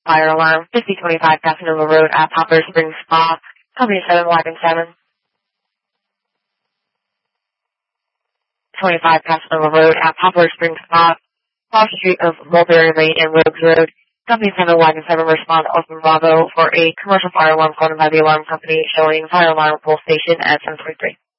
fire alarm, 5025 Casanova Road at Poplar Springs Spa, Company 7, Wagon 7. 25 Casanova Road at Poplar Springs Spa, off street of Mulberry Lane and Rogues Road. Company 7, Wagon 7, respond Alpha Bravo for a commercial fire alarm called by the alarm company showing fire alarm pole station at 743.